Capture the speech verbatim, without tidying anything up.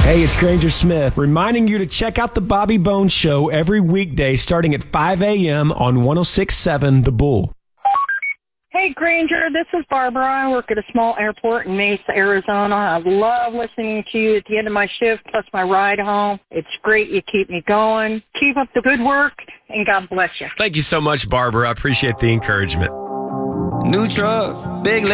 Hey, it's Granger Smith, reminding you to check out the Bobby Bones Show every weekday starting at five a.m. on one oh six point seven The Bull. Hey, Granger, this is Barbara. I work at a small airport in Mesa, Arizona. I love listening to you at the end of my shift, plus my ride home. It's great. You keep me going. Keep up the good work, and God bless you. Thank you so much, Barbara. I appreciate the encouragement. New truck, big